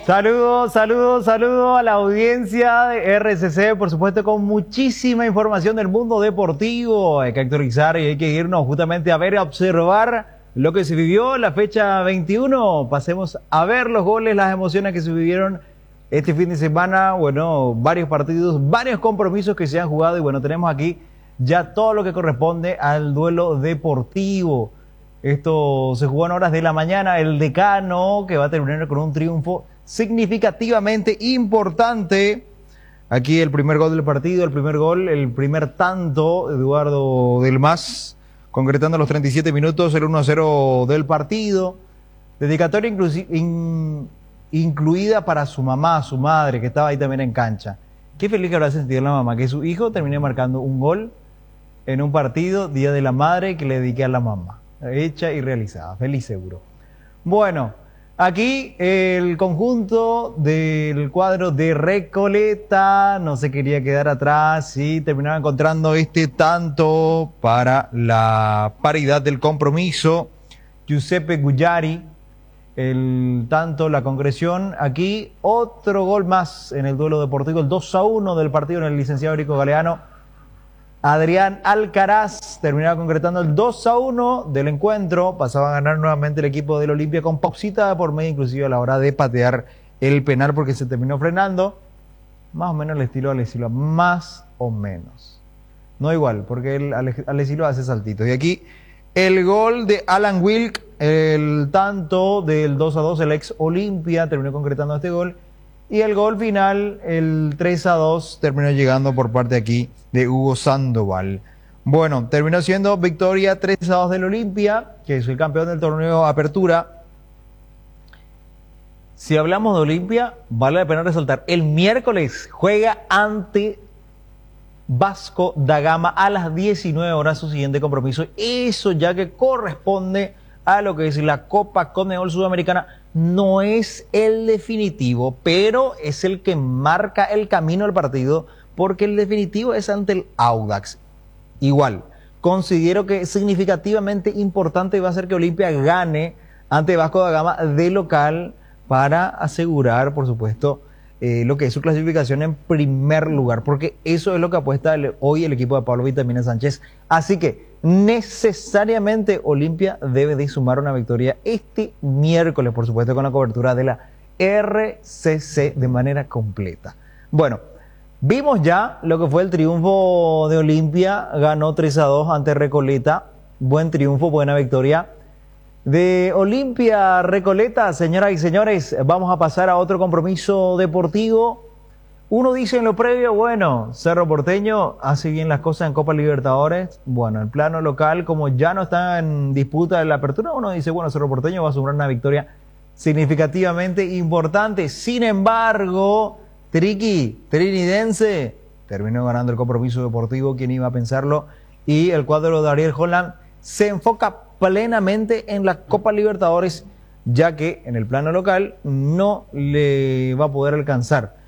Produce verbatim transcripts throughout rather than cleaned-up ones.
Saludos, saludos, saludos a la audiencia de R C C, por supuesto con muchísima información del mundo deportivo. Hay que actualizar y hay que irnos justamente a ver, a observar lo que se vivió en la fecha veintiuno. Pasemos a ver los goles, las emociones que se vivieron este fin de semana. Bueno, varios partidos, varios compromisos que se han jugado y bueno, tenemos aquí ya todo lo que corresponde al duelo deportivo. Esto se jugó en horas de la mañana, el Decano, que va a terminar con un triunfo significativamente importante. Aquí el primer gol del partido, el primer gol, el primer tanto, Eduardo Del Mas, concretando los treinta y siete minutos, el uno a cero del partido. Dedicatoria in, incluida para su mamá, su madre, que estaba ahí también en cancha. Qué feliz que habrá sentido la mamá, que su hijo termine marcando un gol en un partido, Día de la Madre, que le dediqué a la mamá. Hecha y realizada, feliz seguro. Bueno, aquí el conjunto del cuadro de Recoleta no se quería quedar atrás y terminaba encontrando este tanto para la paridad del compromiso. Giuseppe Gugliari, el tanto, la concreción. Aquí otro gol más en el duelo deportivo, el dos a uno del partido en el licenciado Erico Galeano. Adrián Alcaraz terminaba concretando el dos a uno del encuentro. Pasaba a ganar nuevamente el equipo del Olimpia con Pauxita por medio, inclusive a la hora de patear el penal porque se terminó frenando. Más o menos el estilo de Alessilo, más o menos. No igual, porque el Alessilo hace saltitos. Y aquí el gol de Alan Wilk, el tanto del dos a dos, el ex Olimpia terminó concretando este gol. Y el gol final, el tres a dos, terminó llegando por parte aquí de Hugo Sandoval. Bueno, terminó siendo victoria tres a dos del Olimpia, que es el campeón del torneo Apertura. Si hablamos de Olimpia, vale la pena resaltar, el miércoles juega ante Vasco da Gama a las diecinueve horas su siguiente compromiso. Eso ya que corresponde a lo que es la Copa Conmebol Sudamericana. No es el definitivo, pero es el que marca el camino al partido, porque el definitivo es ante el Audax. Igual, considero que significativamente importante va a ser que Olimpia gane ante Vasco da Gama de local para asegurar, por supuesto, eh, lo que es su clasificación en primer lugar, porque eso es lo que apuesta el, hoy el equipo de Pablo Vitamina Sánchez. Así que necesariamente Olimpia debe de sumar una victoria este miércoles, por supuesto, con la cobertura de la R C C de manera completa. Bueno, vimos ya lo que fue el triunfo de Olimpia, ganó tres a dos ante Recoleta, buen triunfo, buena victoria de Olimpia Recoleta. Señoras y señores, vamos a pasar a otro compromiso deportivo. Uno dice en lo previo, bueno, Cerro Porteño hace bien las cosas en Copa Libertadores. Bueno, el plano local, como ya no está en disputa de la apertura, uno dice, bueno, Cerro Porteño va a sumar una victoria significativamente importante. Sin embargo, Triqui, trinidense, terminó ganando el compromiso deportivo, ¿quién iba a pensarlo? Y el cuadro de Ariel Holland se enfoca plenamente en la Copa Libertadores, ya que en el plano local no le va a poder alcanzar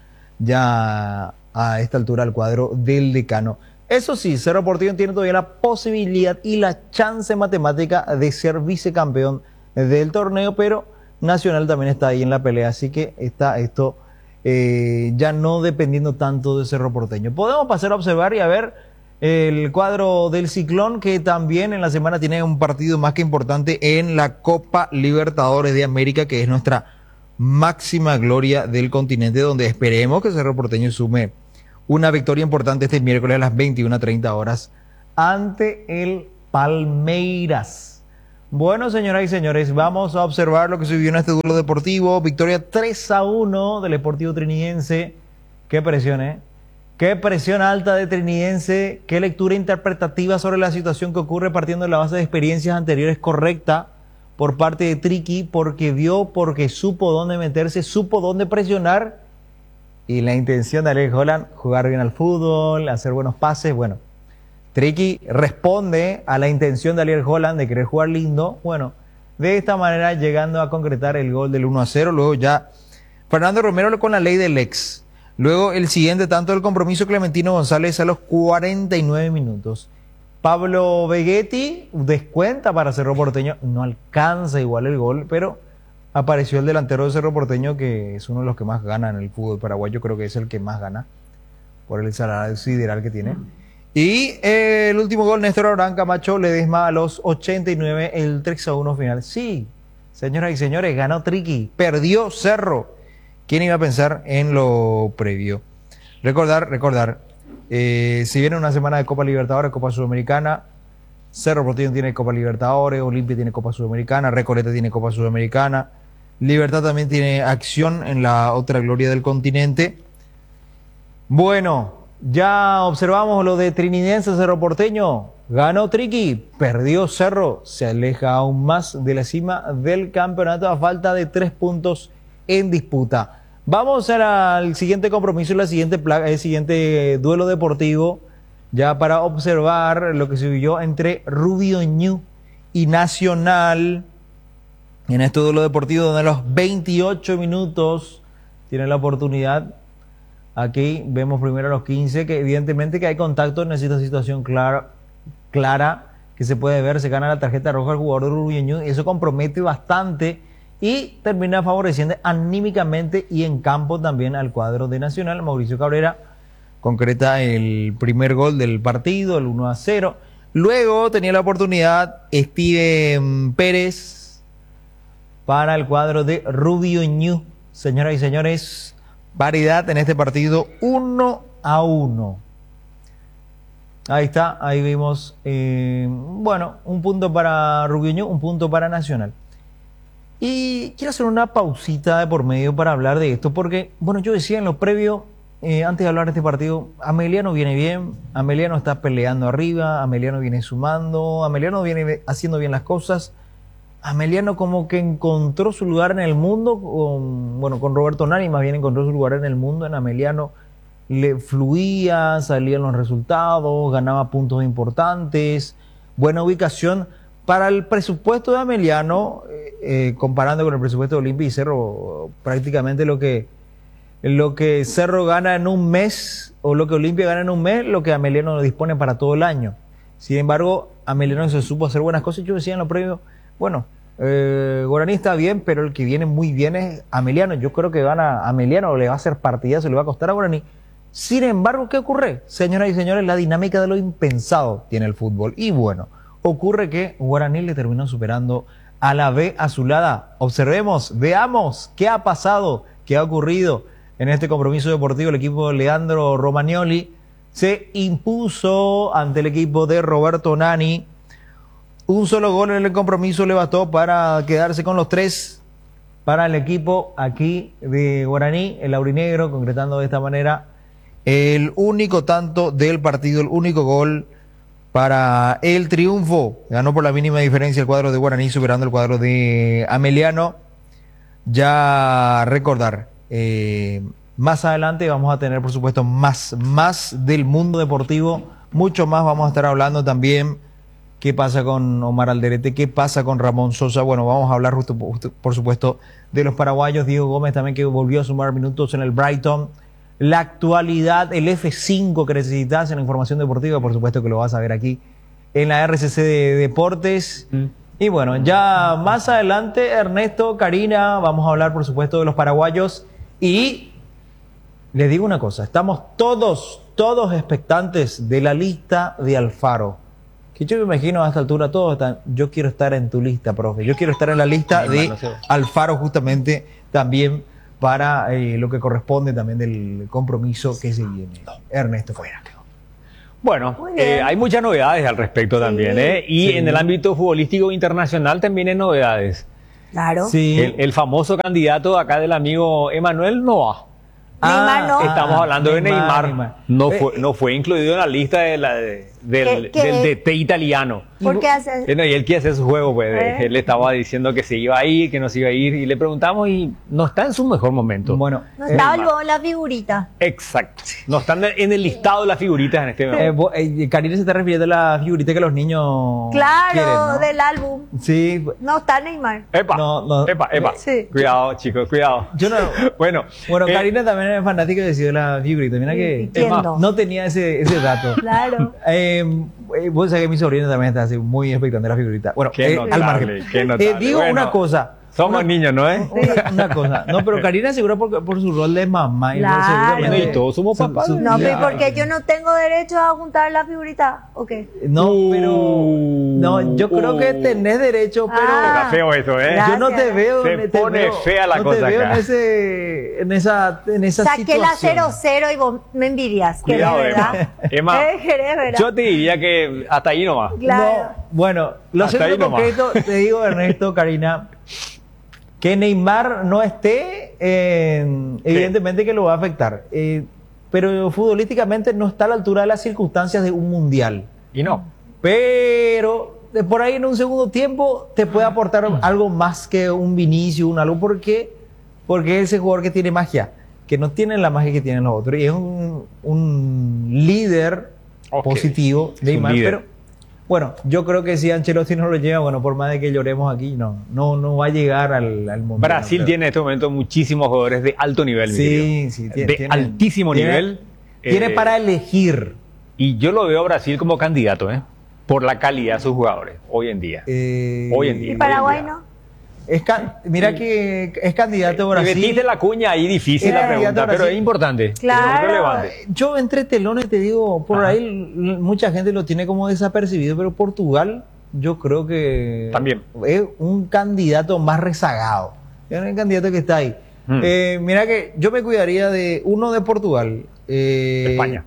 ya a esta altura al cuadro del Decano. Eso sí, Cerro Porteño tiene todavía la posibilidad y la chance matemática de ser vicecampeón del torneo, pero Nacional también está ahí en la pelea, así que está esto eh, ya no dependiendo tanto de Cerro Porteño. Podemos pasar a observar y a ver el cuadro del Ciclón, que también en la semana tiene un partido más que importante en la Copa Libertadores de América, que es nuestra máxima gloria del continente, donde esperemos que Cerro Porteño sume una victoria importante este miércoles a las veintiuna treinta horas ante el Palmeiras. Bueno, señoras y señores, vamos a observar lo que se vivió en este duelo deportivo. Victoria tres a uno del Sportivo Trinidense. Qué presión, ¿eh? Qué presión alta de Trinidense. Qué lectura interpretativa sobre la situación que ocurre partiendo de la base de experiencias anteriores correcta por parte de Triqui, porque vio, porque supo dónde meterse, supo dónde presionar, y la intención de Ariel Holland, jugar bien al fútbol, hacer buenos pases. Bueno, Triqui responde a la intención de Ariel Holland de querer jugar lindo, bueno, de esta manera llegando a concretar el gol del uno a cero, luego ya Fernando Romero con la ley del ex, luego el siguiente tanto del compromiso, Clementino González a los cuarenta y nueve minutos. Pablo Vegetti descuenta para Cerro Porteño, no alcanza igual el gol, pero apareció el delantero de Cerro Porteño, que es uno de los que más gana en el fútbol paraguayo, creo que es el que más gana por el salario sideral que tiene. Y eh, el último gol, Néstor Abraham Camacho Ledesma a los ochenta y nueve, el tres a uno final. Sí, señoras y señores, ganó Triqui, perdió Cerro. ¿Quién iba a pensar en lo previo? Recordar, recordar, eh, si viene una semana de Copa Libertadores, Copa Sudamericana, Cerro Porteño tiene Copa Libertadores, Olimpia tiene Copa Sudamericana, Recoleta tiene Copa Sudamericana, Libertad también tiene acción en la otra gloria del continente. Bueno, ya observamos lo de Trinidense Cerro Porteño, ganó Triqui, perdió Cerro, se aleja aún más de la cima del campeonato a falta de tres puntos en disputa. Vamos a al siguiente compromiso, la siguiente plaga, el siguiente duelo deportivo, ya para observar lo que se vivió entre Rubio Ñu y Nacional en este duelo deportivo, donde a los veintiocho minutos tiene la oportunidad. Aquí vemos primero a los quince, que evidentemente que hay contacto en esta situación clara, clara que se puede ver, se gana la tarjeta roja al jugador de Rubio Ñu y eso compromete bastante y termina favoreciendo anímicamente y en campo también al cuadro de Nacional. Mauricio Cabrera concreta el primer gol del partido, el uno a cero. Luego tenía la oportunidad Steven Pérez para el cuadro de Rubio Ñu. Señoras y señores, paridad en este partido, uno a uno. Ahí está, ahí vimos, eh, bueno, un punto para Rubio Ñu, un punto para Nacional. Y quiero hacer una pausita de por medio para hablar de esto, porque, bueno, yo decía en lo previo, eh, antes de hablar de este partido, Ameliano viene bien, Ameliano está peleando arriba, Ameliano viene sumando, Ameliano viene haciendo bien las cosas, Ameliano como que encontró su lugar en el mundo, con, bueno, con Roberto Nani más bien encontró su lugar en el mundo, en Ameliano le fluía, salían los resultados, ganaba puntos importantes, buena ubicación. Para el presupuesto de Ameliano, eh, eh, comparando con el presupuesto de Olimpia y Cerro, prácticamente lo que, lo que Cerro gana en un mes, o lo que Olimpia gana en un mes, lo que Ameliano dispone para todo el año. Sin embargo, Ameliano se supo hacer buenas cosas. Yo decía en lo previo, bueno, eh, Guaraní está bien, pero el que viene muy bien es Ameliano. Yo creo que van a Ameliano, le va a hacer partidazo, le va a costar a Guaraní. Sin embargo, ¿qué ocurre? Señoras y señores, la dinámica de lo impensado tiene el fútbol. Y bueno, ocurre que Guaraní le terminó superando a la B azulada. Observemos, veamos qué ha pasado, qué ha ocurrido en este compromiso deportivo. El equipo de Leandro Romagnoli se impuso ante el equipo de Roberto Nani. Un solo gol en el compromiso le bastó para quedarse con los tres para el equipo aquí de Guaraní, el aurinegro, concretando de esta manera el único tanto del partido, el único gol para el triunfo. Ganó por la mínima diferencia el cuadro de Guaraní, superando el cuadro de Ameliano. Ya recordar, eh, más adelante vamos a tener, por supuesto, más, más del mundo deportivo, mucho más. Vamos a estar hablando también qué pasa con Omar Alderete, qué pasa con Ramón Sosa. Bueno, vamos a hablar justo, justo, por supuesto, de los paraguayos. Diego Gómez también, que volvió a sumar minutos en el Brighton. La actualidad, el F cinco que necesitas en la información deportiva, por supuesto que lo vas a ver aquí en la R C C de Deportes. Mm. Y bueno, ya más adelante, Ernesto, Karina, vamos a hablar por supuesto de los paraguayos. Y les digo una cosa, estamos todos, todos expectantes de la lista de Alfaro. Que yo me imagino a esta altura todos están, yo quiero estar en tu lista, profe. Yo quiero estar en la lista de Alfaro justamente también, para eh, lo que corresponde también del compromiso que se viene. Ernesto, fuera. Bueno, eh, hay muchas novedades al respecto sí, también, ¿eh? Y sí. En el ámbito futbolístico internacional también hay novedades. Claro. Sí. El, el famoso candidato acá del amigo Emanuel Noah. Neymar, no. Estamos hablando Neymar, de Neymar. Neymar. No, fue, no fue incluido en la lista de la, de, del, ¿Qué, qué? del D T italiano. ¿Por qué hace? Bueno, y él quiere hacer su juego, pues. ¿Eh? Él estaba diciendo que se iba a ir, que no se iba a ir. Y le preguntamos y no está en su mejor momento. Bueno, no estaba luego en la figurita. Exacto. No están en el listado de las figuritas en este momento. Eh, eh, Karina se está refiriendo a la figurita que los niños Claro, quieren, ¿no? del álbum. Sí. No está Neymar. Epa, no, no. epa, epa. Sí. Cuidado, chicos, cuidado. Yo no. Bueno, bueno eh, Karina también es fanática de decir la figurita. Mira que más, no tenía ese, ese dato. Claro. Eh, vos sabés que mi sobrina también está así muy expectante de la figurita. Bueno, qué eh, notable, al margen. Qué notable. Eh, digo bueno. una cosa. Somos niños, ¿no es? Una, una cosa. No, pero Karina seguro por, por su rol de mamá. Y por- Claro. seguramente- Bueno, y todos somos papás. No, pero ¿y por qué Claro. yo no tengo derecho a juntar la figurita? ¿O qué? No, pero. Uh, No, yo creo que uh. tenés derecho, pero. Ah. Está feo eso, ¿eh? Gracias. Yo no te veo. Se te pone veo- fea la no cosa te veo acá. en, ese, en esa, en esa Saqué la situación. cero cero y vos me envidias. ¿Querés, Cuidado, verdad? Emma. Emma, ¿Eh? ¿Querés, verdad? Yo te diría que hasta ahí nomás. Claro. No, bueno, lo Hasta sé ahí en nomás. concreto, te digo, Ernesto, Karina, que Neymar no esté, eh, evidentemente que lo va a afectar. Eh, pero futbolísticamente no está a la altura de las circunstancias de un mundial. Y no. Pero de por ahí en un segundo tiempo te puede aportar algo más que un Vinicius, un algo. ¿Por qué? Porque es ese jugador que tiene magia, que no tiene la magia que tienen los otros. Y es un, un líder Ok. positivo, Es un Neymar. líder. Pero bueno, yo creo que si Ancelotti no lo lleva, bueno, por más de que lloremos aquí, no, no, no va a llegar al, al momento. Brasil Pero- tiene en este momento muchísimos jugadores de alto nivel. mi querido. Sí, sí, tiene, de tiene- altísimo tiene- nivel. Tiene eh, para elegir. Y yo lo veo a Brasil como candidato, ¿eh? Por la calidad de sus jugadores, hoy en día. eh, Hoy en día. ¿Y Paraguay hoy en día. no? Es can- mira que es candidato Y Brasil. metiste la cuña ahí difícil Eh, la candidato pregunta, a pero Brasil. es importante. Claro. Es relevante. Yo entre telones te digo, por Ajá. ahí l- mucha gente lo tiene como desapercibido, pero Portugal yo creo que También. es un candidato más rezagado. Es un candidato que está ahí. Mm. Eh, mira que yo me cuidaría de uno de Portugal, eh, España.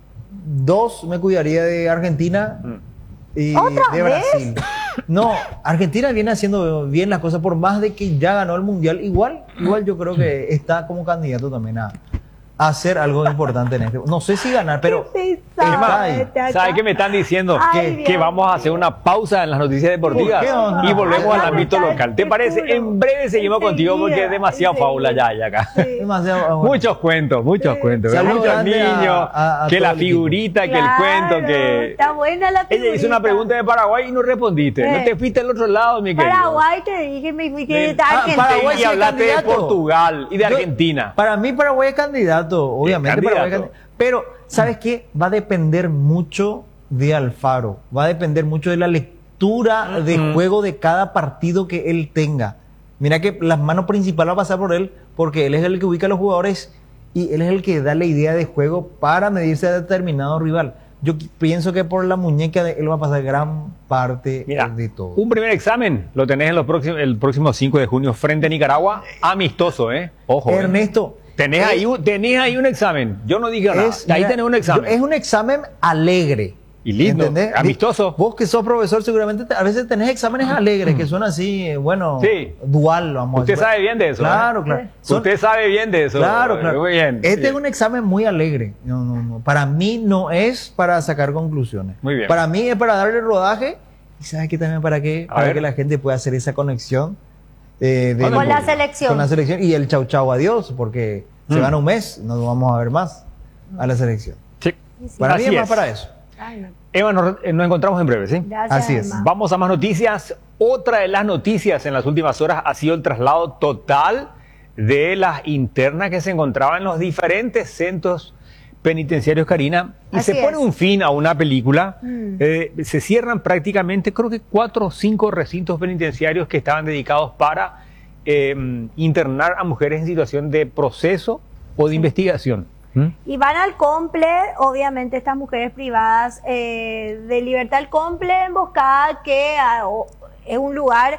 dos me cuidaría de Argentina Mm. y ¿Otra de vez? Brasil. No, Argentina viene haciendo bien las cosas por más de que ya ganó el mundial. Igual, igual yo creo que está como candidato también a, a hacer algo importante en este. No sé si ganar, pero Qué está pesado ahí. este acá. ¿Sabes qué me están diciendo? Ay, que, Dios que vamos a mío. hacer una pausa en las noticias deportivas ¿Por qué vamos a- y volvemos Ay, al ámbito ay, local. ¿Te te parece? juro. En breve seguimos contigo porque es Enseguida, demasiado enseguida. faula ya, ya acá. Sí. Demasiado, bueno. Muchos cuentos, muchos Sí. cuentos. Saludos Muchos grande a- niños, a- a que todo la el equipo. figurita, que el Claro, cuento, que... Está buena la figurita. Ella hizo una pregunta de Paraguay y no respondiste. Eh. No te fuiste al otro lado, mi querido. Paraguay te dije, me fui que Sí. de Ah, Argentina. Paraguay Y sí es hablaste de candidato. Portugal y de Yo- Argentina. Para mí Paraguay es candidato, obviamente. candidato. Paraguay es candidato. Pero, ¿sabes qué? Va a depender mucho de Alfaro. Va a depender mucho de la lectura de Ujú. juego de cada partido que él tenga. Mira que las manos principales va a pasar por él, porque él es el que ubica a los jugadores y él es el que da la idea de juego para medirse a determinado rival. Yo qui- pienso que por la muñeca de él va a pasar gran parte Mira, de todo. un primer examen lo tenés en los próximos, el próximo cinco de junio frente a Nicaragua. Amistoso, ¿eh? Ojo. ¿eh? Ernesto, Tenés es- ahí, un, tenés ahí un examen. Yo no dije nada. Es, ahí mira, tenés un examen. yo- Es un examen alegre. Y lindo, ¿entendés? amistoso. Vos que sos profesor, seguramente te- a veces tenés exámenes alegres que son así, eh, bueno, Sí. dual, vamos Usted a decir. sabe bien de eso. Claro, ¿eh? claro. Son- Usted sabe bien de eso. Claro, claro. Muy bien. Este Bien. es un examen muy alegre. No, no, no. Para mí no es para sacar conclusiones. Muy bien. Para mí es para darle rodaje. ¿Y sabes qué también para qué? A Para ver. que la gente pueda hacer esa conexión. eh, de- Con la selección. Con la selección. Y el chau chau adiós, porque se Mm. van un mes, no vamos a ver más a la selección. Sí. Para mí Así es más es. para eso. Ay, no. Eva, nos, eh, nos encontramos en breve, ¿sí? Gracias, Así es. Emma. Vamos a más noticias. Otra de las noticias en las últimas horas ha sido el traslado total de las internas que se encontraban en los diferentes centros penitenciarios, Karina. Y Así se pone es. un fin a una película. Mm. Eh, se cierran prácticamente, creo que cuatro o cinco recintos penitenciarios que estaban dedicados para eh, internar a mujeres en situación de proceso o de investigación. ¿Mm? Y van al Comple, obviamente estas mujeres privadas eh, de libertad al Comple emboscada, que ah, o- es un lugar,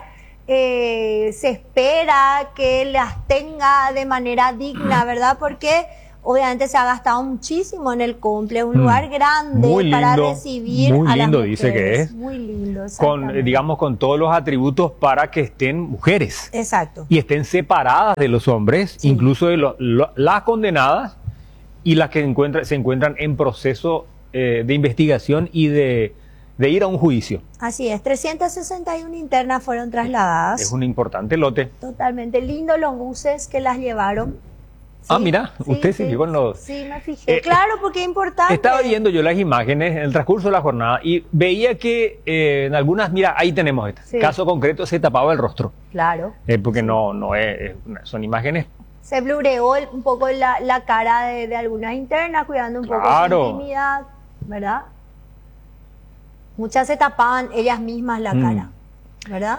eh, se espera que las tenga de manera digna, ¿verdad? Porque obviamente se ha gastado muchísimo en el Comple, un Mm. lugar grande Muy para lindo, recibir muy a las lindo dice que mujeres. es. Muy lindo, Con, exactamente. eh, digamos, con todos los atributos para que estén mujeres. Exacto. Y estén separadas de los hombres, Sí. incluso de lo- lo- las condenadas y las que encuentra- se encuentran en proceso eh, de investigación y de, de ir a un juicio. Así es, trescientas sesenta y una internas fueron trasladadas. Es un importante lote. Totalmente lindo los buses que las llevaron. Ah, mira, usted se fijó en los- Sí, me fijé. Eh, claro, porque es importante. Estaba viendo yo las imágenes en el transcurso de la jornada y veía que eh, en algunas, mira, ahí tenemos esta. Sí. Caso concreto, se tapaba el rostro. Claro. eh, porque no, no es, es una- son imágenes. Se blureó el- un poco la, la cara de, de algunas internas, cuidando un poco Claro. su intimidad, ¿verdad? Muchas se tapaban ellas mismas la Mm. cara, ¿verdad?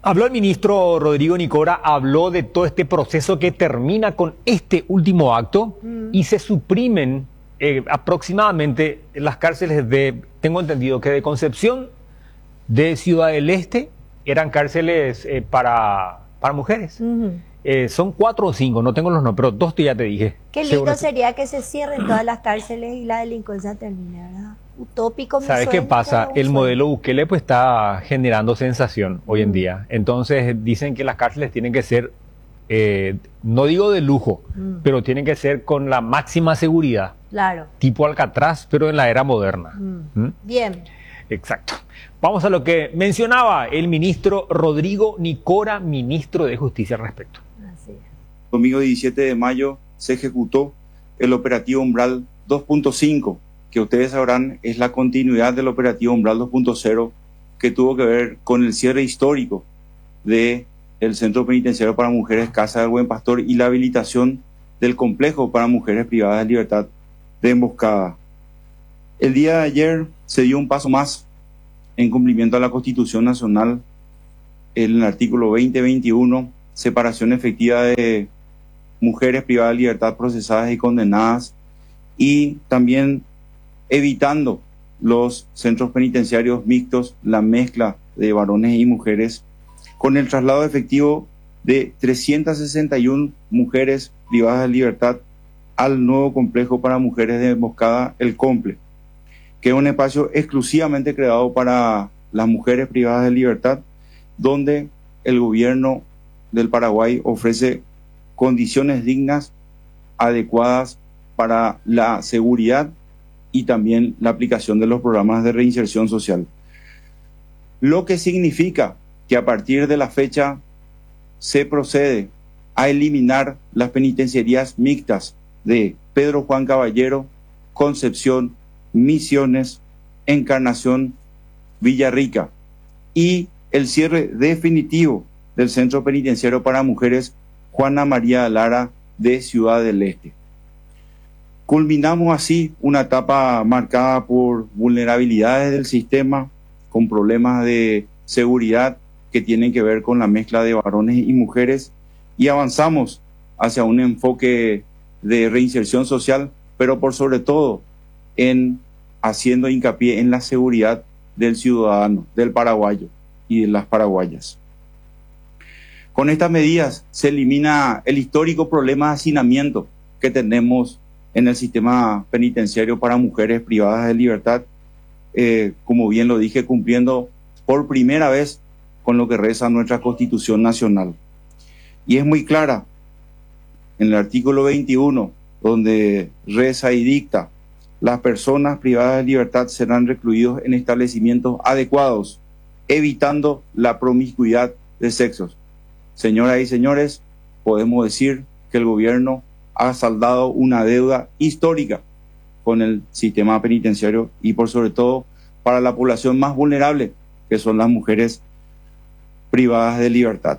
Habló el ministro Rodrigo Nicora, habló de todo este proceso que termina con este último acto mm. y se suprimen eh, aproximadamente las cárceles de, tengo entendido que de Concepción, de Ciudad del Este, eran cárceles eh, para, para mujeres. Uh-huh. Eh, son cuatro o cinco, no tengo los nombres, pero dos ya te dije. Qué lindo sería que se cierren todas las cárceles y la delincuencia termine, ¿verdad? Utópico. ¿Sabes qué pasa? El modelo Bukele pues está generando sensación hoy en día. Entonces dicen que las cárceles tienen que ser, eh, no digo de lujo, mm. pero tienen que ser con la máxima seguridad. Claro. Tipo Alcatraz, pero en la era moderna. Mm. ¿Mm? Bien. Exacto. Vamos a lo que mencionaba el ministro Rodrigo Nicora, ministro de Justicia al respecto. Así es. Domingo diecisiete de mayo se ejecutó el operativo Umbral dos punto cinco, que ustedes sabrán es la continuidad del operativo Umbral dos punto cero, que tuvo que ver con el cierre histórico del Centro Penitenciario para Mujeres Casa del Buen Pastor y la habilitación del complejo para mujeres privadas de libertad de Emboscada. El día de ayer se dio un paso más en cumplimiento a la Constitución Nacional, en el artículo veinte veintiuno, separación efectiva de mujeres privadas de libertad procesadas y condenadas, y también evitando los centros penitenciarios mixtos, la mezcla de varones y mujeres, con el traslado efectivo de trescientas sesenta y una mujeres privadas de libertad al nuevo complejo para mujeres de Emboscada, el COMPLE, que es un espacio exclusivamente creado para las mujeres privadas de libertad, donde el gobierno del Paraguay ofrece condiciones dignas, adecuadas para la seguridad y también la aplicación de los programas de reinserción social. Lo que significa que a partir de la fecha se procede a eliminar las penitenciarías mixtas de Pedro Juan Caballero, Concepción, Misiones, Encarnación, Villarrica, y el cierre definitivo del Centro Penitenciario para Mujeres Juana María Lara de Ciudad del Este. Culminamos así una etapa marcada por vulnerabilidades del sistema, con problemas de seguridad que tienen que ver con la mezcla de varones y mujeres, y avanzamos hacia un enfoque de reinserción social, pero por sobre todo en haciendo hincapié en la seguridad del ciudadano, del paraguayo y de las paraguayas. Con estas medidas se elimina el histórico problema de hacinamiento que tenemos en el sistema penitenciario para mujeres privadas de libertad, eh, como bien lo dije, cumpliendo por primera vez con lo que reza nuestra Constitución Nacional. Y es muy clara en el artículo veintiuno, donde reza y dicta: las personas privadas de libertad serán recluidos en establecimientos adecuados, evitando la promiscuidad de sexos. Señoras y señores, podemos decir que el gobierno ha saldado una deuda histórica con el sistema penitenciario y por sobre todo para la población más vulnerable, que son las mujeres privadas de libertad.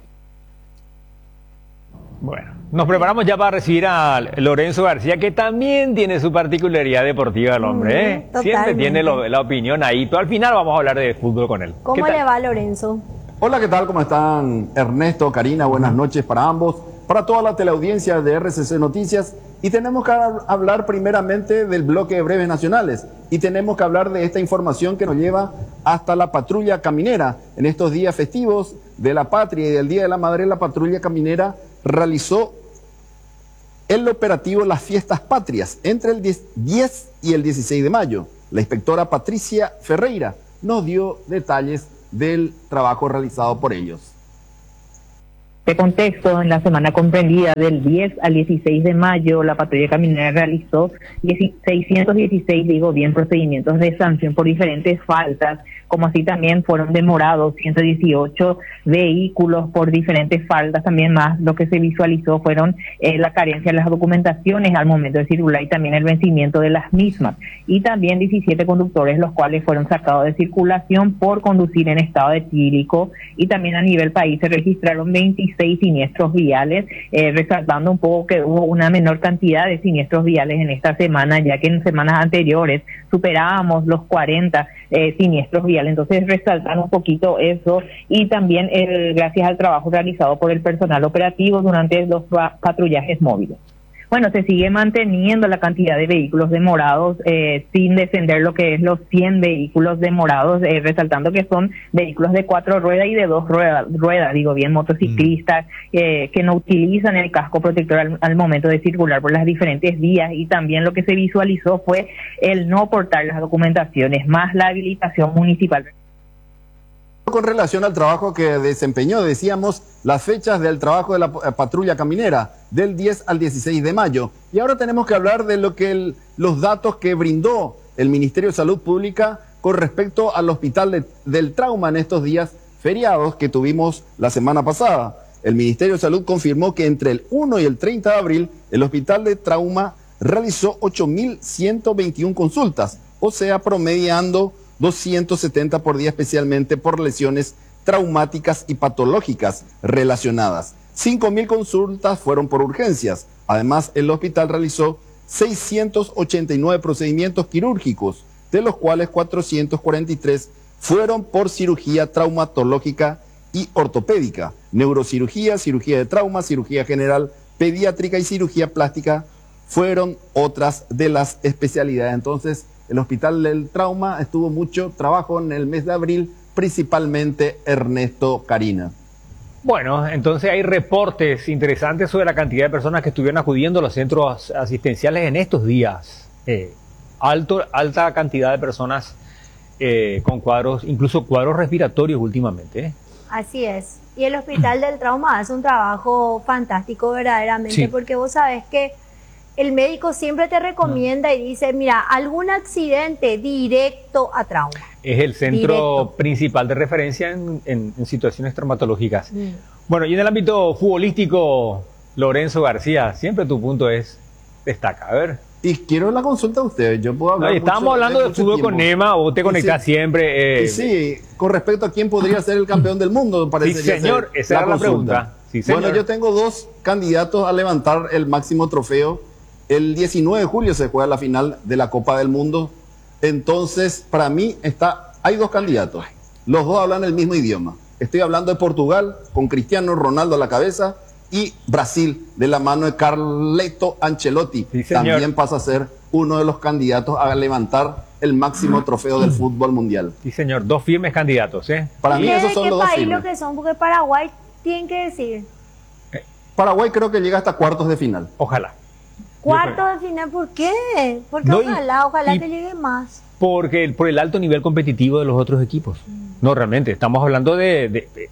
Bueno, nos preparamos ya para recibir a Lorenzo García, que también tiene su particularidad deportiva, el hombre, ¿eh? Mm, siempre tiene lo, la opinión ahí, pero al final vamos a hablar de fútbol con él. ¿Cómo le va, Lorenzo? Hola, ¿qué tal? ¿Cómo están? Ernesto, Karina, buenas noches para ambos, para toda la teleaudiencia de R C C Noticias. Y tenemos que hablar primeramente del bloque de breves nacionales, y tenemos que hablar de esta información que nos lleva hasta la patrulla caminera. En estos días festivos de la patria y del Día de la Madre, la patrulla caminera realizó el operativo Las Fiestas Patrias entre el diez y el dieciséis de mayo. La inspectora Patricia Ferreira nos dio detalles del trabajo realizado por ellos. De contexto, en la semana comprendida del diez al dieciséis de mayo, la patrulla caminera realizó seiscientos dieciséis, digo bien, procedimientos de sanción por diferentes faltas, como así también fueron demorados ciento dieciocho vehículos por diferentes faltas. También más lo que se visualizó fueron eh, la carencia de las documentaciones al momento de circular y también el vencimiento de las mismas. Y también diecisiete conductores, los cuales fueron sacados de circulación por conducir en estado etílico. Y también a nivel país se registraron veintiséis dieciséis siniestros viales, eh, resaltando un poco que hubo una menor cantidad de siniestros viales en esta semana, ya que en semanas anteriores superábamos los cuarenta eh, siniestros viales. Entonces, resaltar un poquito eso y también eh, gracias al trabajo realizado por el personal operativo durante los patrullajes móviles. Bueno, se sigue manteniendo la cantidad de vehículos demorados eh, sin descender lo que es los cien vehículos demorados, eh, resaltando que son vehículos de cuatro ruedas y de dos ruedas, ruedas digo bien, motociclistas eh, que no utilizan el casco protector al, al momento de circular por las diferentes vías, y también lo que se visualizó fue el no portar las documentaciones, más la habilitación municipal. Con relación al trabajo que desempeñó, decíamos las fechas del trabajo de la patrulla caminera, del diez al dieciséis de mayo. Y ahora tenemos que hablar de lo que el, los datos que brindó el Ministerio de Salud Pública con respecto al Hospital de, del Trauma en estos días feriados que tuvimos la semana pasada. El Ministerio de Salud confirmó que entre el uno y el treinta de abril, el Hospital de Trauma realizó ocho mil ciento veintiuna consultas, o sea, promediando doscientos setenta por día, especialmente por lesiones traumáticas y patológicas relacionadas. cinco mil consultas fueron por urgencias. Además, el hospital realizó seiscientos ochenta y nueve procedimientos quirúrgicos, de los cuales cuatrocientos cuarenta y tres fueron por cirugía traumatológica y ortopédica, neurocirugía, cirugía de trauma, cirugía general, pediátrica y cirugía plástica fueron otras de las especialidades. Entonces, el Hospital del Trauma estuvo mucho trabajo en el mes de abril, principalmente Ernesto, Karina. Bueno, entonces hay reportes interesantes sobre la cantidad de personas que estuvieron acudiendo a los centros asistenciales en estos días. Eh, alto, alta cantidad de personas eh, con cuadros, incluso cuadros respiratorios últimamente. ¿eh? Así es. Y el Hospital del Trauma hace un trabajo fantástico verdaderamente, Sí. porque vos sabés que el médico siempre te recomienda y dice, mira, algún accidente directo a trauma. Es el centro Directo. principal de referencia en, en- en situaciones traumatológicas. Mm. Bueno, y en el ámbito futbolístico, Lorenzo García, siempre tu punto es destaca. A ver. Y quiero la consulta de ustedes. Yo puedo hablar No, y estábamos mucho- hablando de mucho fútbol tiempo. con Nema, vos te Y conectás sí, siempre. eh, y sí, con respecto a quién podría ser el campeón del mundo, parece. Sí, señor, esa era la pregunta. Sí, señor. Bueno, yo tengo dos candidatos a levantar el máximo trofeo. El diecinueve de julio se juega la final de la Copa del Mundo. Entonces, para mí está, hay dos candidatos. Los dos hablan el mismo idioma. Estoy hablando de Portugal, con Cristiano Ronaldo a la cabeza, y Brasil, de la mano de Carleto Ancelotti. Sí, señor. También pasa a ser uno de los candidatos a levantar el máximo trofeo del fútbol mundial. Sí, señor, dos firmes candidatos, ¿eh? Para mí ¿Y esos de son qué los dos país lo firmes. que son? Porque Paraguay tienen que decir. Paraguay creo que llega hasta cuartos de final. Ojalá. Cuarto de final, ¿por qué? Porque No, y- ojalá, ojalá y- que llegue más. Porque por el alto nivel competitivo de los otros equipos. No, realmente, estamos hablando de, de, de-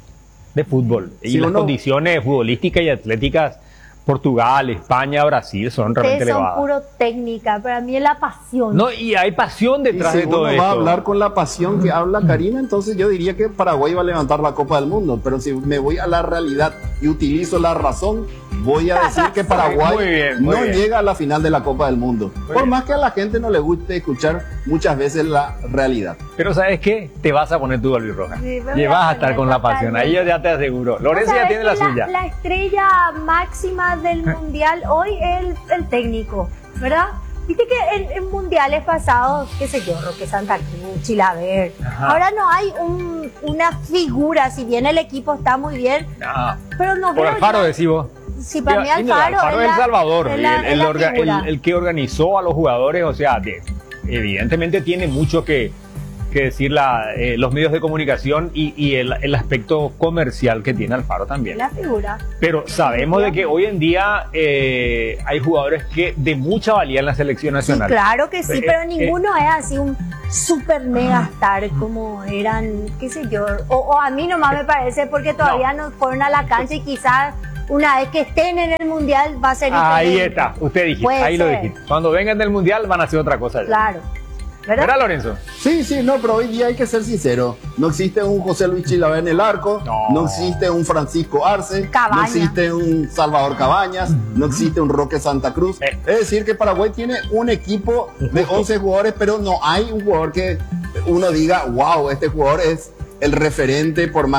de fútbol. Y Si las uno- condiciones futbolísticas y atléticas, Portugal, España, Brasil, son realmente Ustedes son elevadas. puro técnica, para mí es la pasión. No, y hay pasión Y detrás si de todo uno esto. va a hablar con la pasión que habla Karina, entonces yo diría que Paraguay va a levantar la Copa del Mundo. Pero si me voy a la realidad y utilizo la razón, voy a decir que Paraguay Muy bien, muy no bien. llega a la final de la Copa del Mundo. Por bien. más que a la gente no le guste escuchar muchas veces la realidad. Pero ¿sabes qué? Te vas a poner tu albirroja. Sí, me voy y a vas a poner estar con la pasión. totalmente. Ahí yo ya te aseguro. Lorenzo ya ¿Sabes tiene la que suya. La estrella máxima del mundial hoy es el, el técnico, ¿verdad? Viste que en, en mundiales pasados, qué sé yo, Roque Santa Cruz, Chilaver, Ajá. ahora no hay un- una figura, si bien el equipo está muy bien, No, pero no por veo Alfaro yo- decís vos. Sí, para mí Y no, Alfaro, Alfaro es es la- El Salvador, es la- el, es el la orga- figura. el- el que organizó a los jugadores, o sea, de- evidentemente tiene mucho que, que decir la, eh, los medios de comunicación y, y el, el aspecto comercial que tiene Alfaro también. la figura. Pero sabemos de que hoy en día eh, hay jugadores que de mucha valía en la selección Sí, nacional. claro que sí, Eh, pero eh, ninguno es así un super mega star como eran, qué sé yo, o, o a mí nomás me parece porque todavía no. fueron a la cancha y quizás una vez que estén en el mundial va a ser Ahí diferente. está, usted dijiste, Puede ahí lo ser. dijiste. Cuando vengan del mundial van a hacer otra cosa. ya. Claro, ¿verdad? ¿Verdad, Lorenzo? Sí, sí, no, pero hoy día hay que ser sincero. No existe un José Luis Chilaver en el arco, No. no, existe un Francisco Arce, Cabaña. no existe un Salvador Cabañas, no existe un Roque Santa Cruz. Eh. Es decir, que Paraguay tiene un equipo de once jugadores, pero no hay un jugador que uno diga, wow, este jugador es el referente, por más que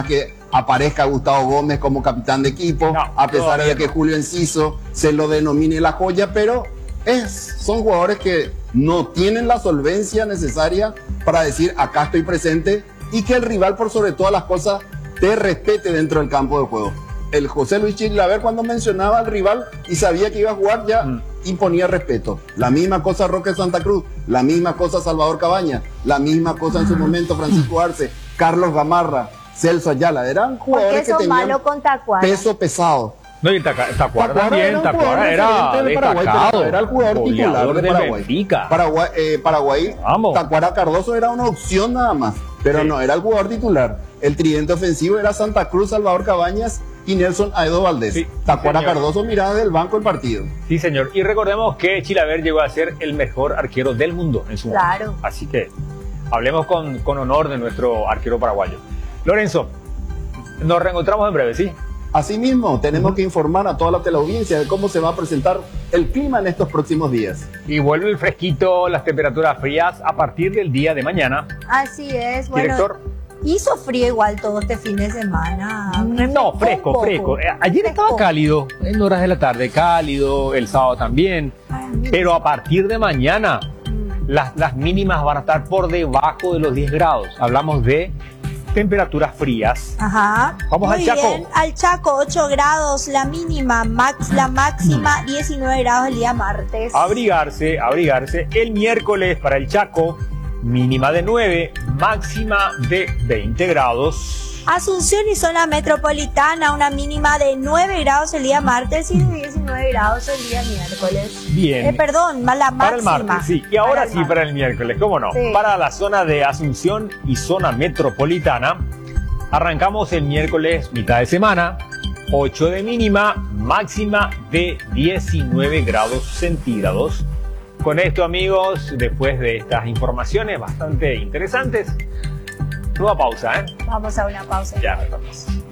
aparezca Gustavo Gómez como capitán de equipo, No, a pesar todavía de que no. Julio Enciso se lo denomine la joya, pero es, son jugadores que no tienen la solvencia necesaria para decir acá estoy presente y que el rival por sobre todas las cosas te respete dentro del campo de juego. El José Luis Chilaver cuando mencionaba al rival y sabía que iba a jugar ya Mm. imponía respeto. La misma cosa Roque Santa Cruz, la misma cosa Salvador Cabañas, la misma cosa en su momento Francisco Arce, Carlos Gamarra, Celso Ayala. Eran ¿Por jugadores qué que son tenían malos con Tacuara? peso pesado. No, y el Taca- Tacuara Tacuara también, era un jugador Tacuara era referente del Paraguay, destacado. pero era el jugador titular Goleador de del Paraguay. Benfica. Paraguay, eh, Paraguay Vamos. Tacuara Cardoso era una opción nada más, pero Sí. no era el jugador titular. El tridente ofensivo era Santa Cruz, Salvador Cabañas y Nelson Aedo Valdés. Sí, Tacuara señor. Cardoso miraba del banco el partido. Sí, señor. Y recordemos que Chilaver llegó a ser el mejor arquero del mundo en su Claro. momento. Así que hablemos con, con honor de nuestro arquero paraguayo. Lorenzo, nos reencontramos en breve, ¿sí? Asimismo, tenemos que informar a toda la teleaudiencia de cómo se va a presentar el clima en estos próximos días. Y vuelve el fresquito, las temperaturas frías a partir del día de mañana. Así es, bueno. Director. Hizo frío igual todo este fin de semana. No, Refrescó un fresco, poco. fresco. Eh, Ayer estaba Frescó. cálido, en horas de la tarde cálido, el sábado también. Ay, mira. Pero a partir de mañana, Mm. las, las mínimas van a estar por debajo de los diez grados. Hablamos de temperaturas frías. Ajá. Vamos Muy al Chaco. bien. Al Chaco, ocho grados la mínima, max, la máxima diecinueve grados el día martes. Abrigarse, abrigarse. El miércoles para el Chaco, mínima de nueve, máxima de veinte grados. Asunción y zona metropolitana, una mínima de nueve grados el día martes y de diecinueve grados el día miércoles. Bien. Eh, perdón, más la máxima. Para el martes, sí. Y ahora el sí, martes. para el miércoles, ¿cómo no? Sí. Para la zona de Asunción y zona metropolitana, arrancamos el miércoles, mitad de semana, ocho de mínima, máxima de diecinueve grados centígrados. Con esto, amigos, después de estas informaciones bastante interesantes, nueva pausa, ¿eh? Vamos a una pausa. Ya retornamos.